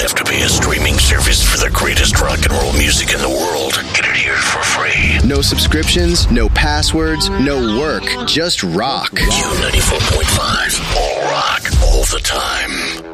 have to pay a streaming service for the greatest rock and roll music in the world. Get it here for free. No subscriptions, no passwords, no work. Just rock. Q94.5. All rock, all the time.